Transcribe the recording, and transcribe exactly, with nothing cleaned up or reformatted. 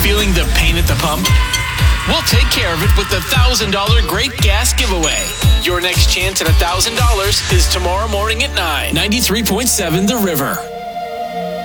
Feeling the pain at the pump? We'll take care of it with the one thousand dollars Great Gas Giveaway. Your next chance at one thousand dollars is tomorrow morning at nine. ninety-three point seven The River.